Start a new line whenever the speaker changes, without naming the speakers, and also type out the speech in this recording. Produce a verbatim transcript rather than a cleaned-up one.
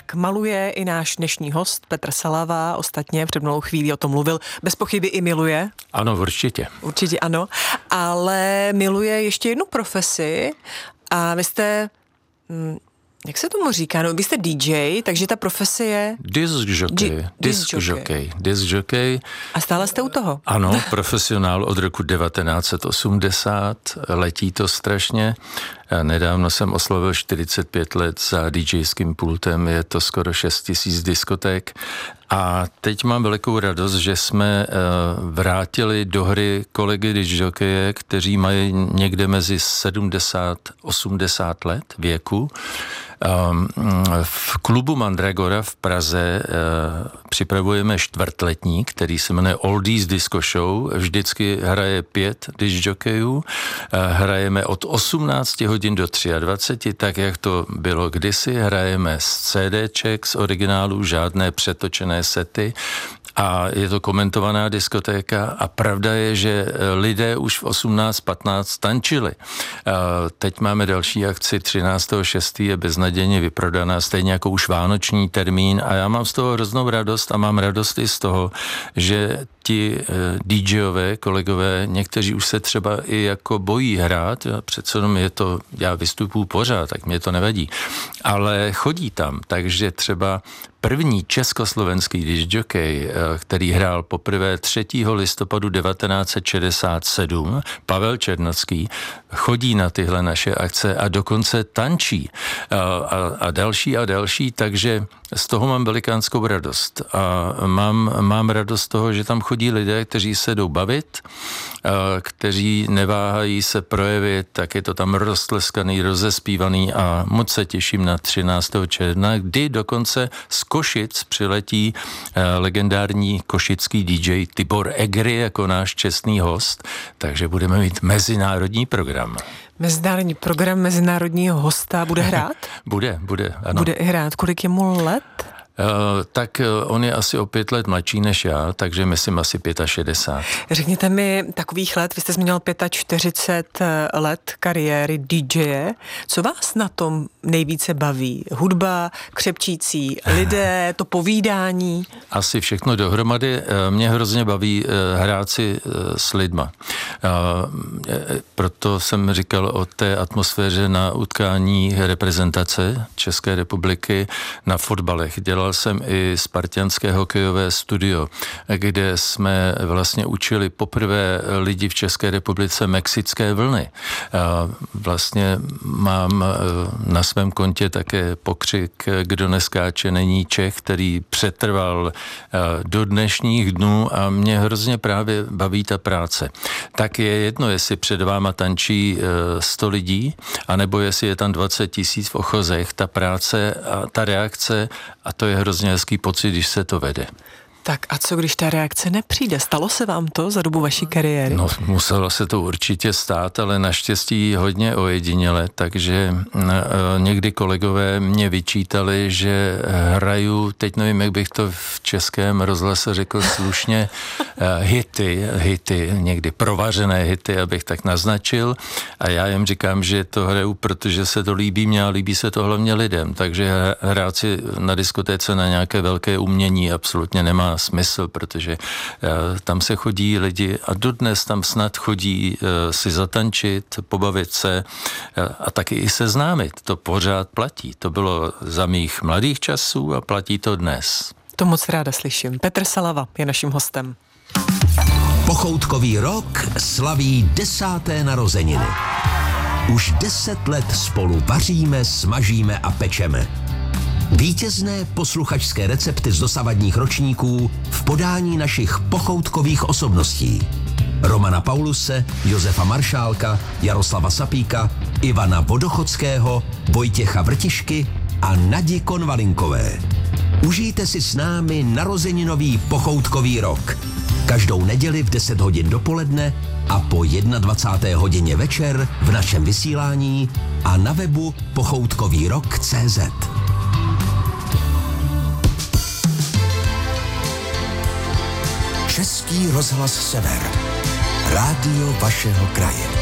tak maluje i náš dnešní host Petr Salava, ostatně před mnou chvíli o tom mluvil, bez pochyby i miluje.
Ano, určitě.
Určitě ano, ale miluje ještě jednu profesi a vy jste... Hm, jak se tomu říká? No, vy jste D J, takže ta profese je...
Disc jockey. Disc jockey. Disc jockey.
A stále jste u toho?
Ano, profesionál od roku devatenáct set osmdesát. Letí to strašně. Nedávno jsem oslavil čtyřicet pět let za DJským pultem. Je to skoro šest tisíc diskoték. A teď mám velikou radost, že jsme vrátili do hry kolegy discjokeje, kteří mají někde mezi sedmdesát a osmdesát let věku. V klubu Mandragora v Praze připravujeme čtvrtletník, který se jmenuje Oldies Disco Show. Vždycky hraje pět discjokejů. Hrajeme od osmnácti hodin do dvaceti tří, tak jak to bylo kdysi. Hrajeme z CDček, z originálů, žádné přetočené sety. A je to komentovaná diskotéka a pravda je, že lidé už v osmnáct patnáct tančili. Teď máme další akci, třináctého šestého je beznadějně vyprodaná, stejně jako už vánoční termín a já mám z toho hroznou radost a mám radost i z toho, že ti DJové, kolegové, někteří už se třeba i jako bojí hrát, přece jenom je to, já vystupuju pořád, tak mě to nevadí, ale chodí tam, takže třeba první československý discjockey, který hrál poprvé třetího listopadu devatenáct set šedesát sedm, Pavel Černocký, chodí na tyhle naše akce a dokonce tančí a, a, a další a další, takže z toho mám velikánskou radost. A mám, mám radost z toho, že tam chodí lidé, kteří se jdou bavit, kteří neváhají se projevit, tak je to tam roztleskaný, rozespívaný a moc se těším na třináctého června, kdy dokonce z Košic přiletí legendární košický D J Tibor Egry jako náš čestný host, takže budeme mít mezinárodní program.
Mezinárodní program mezinárodního hosta bude hrát?
bude, bude, ano.
Bude hrát. Kolik je mu let?
Uh, tak uh, on je asi o pět let mladší než já, takže myslím asi šedesát pět.
Řekněte mi takových let, vy jste zmínil čtyřicet pět let kariéry D J. Co vás na tom nejvíce baví? Hudba, křepčící lidé, to povídání? Asi
všechno dohromady. Mě hrozně baví hrát si s lidma. Proto jsem říkal o té atmosféře na utkání reprezentace České republiky na fotbalech. Dělal jsem i spartianské hokejové studio, kde jsme vlastně učili poprvé lidi v České republice mexické vlny. Vlastně mám na svém kontě také pokřik Kdo neskáče, není Čech, který přetrval do dnešních dnů a mě hrozně právě baví ta práce. Tak je jedno, jestli před váma tančí sto lidí, anebo jestli je tam dvacet tisíc v ochozech, ta práce a ta reakce, a to je hrozně hezký pocit, když se to vede.
Tak a co, když ta reakce nepřijde? Stalo se vám to za dobu vaší kariéry?
No, muselo se to určitě stát, ale naštěstí hodně ojediněle, takže někdy kolegové mě vyčítali, že hraju, teď nevím, jak bych to v českém rozhlase řekl slušně, hity, hity, někdy provařené hity, abych tak naznačil, a já jim říkám, že to hraju, protože se to líbí mně a líbí se to hlavně lidem, takže hrát si na diskotéce na nějaké velké umění absolutně nemá smysl, protože uh, tam se chodí lidi a dodnes tam snad chodí uh, si zatančit, pobavit se uh, a taky i seznámit. To pořád platí. To bylo za mých mladých časů a platí to dnes.
To moc ráda slyším. Petr Salava je naším hostem.
Pochoutkový rok slaví desáté narozeniny. Už deset let spolu vaříme, smažíme a pečeme. Vítězné posluchačské recepty z dosavadních ročníků v podání našich pochoutkových osobností. Romana Pauluse, Josefa Maršálka, Jaroslava Sapíka, Ivana Vodochodského, Vojtěcha Vrtišky a Nadi Konvalinkové. Užijte si s námi narozeninový pochoutkový rok. Každou neděli v deset hodin dopoledne a po dvacáté jedné hodině večer v našem vysílání a na webu pochoutkový rok tečka cé zet. Český rozhlas Sever. Rádio vašeho kraje.